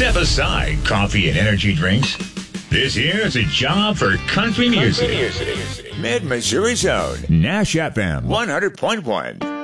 Step aside coffee and energy drinks. This here is a job for country music. Mid-Missouri Zone, Nash FM 100.1.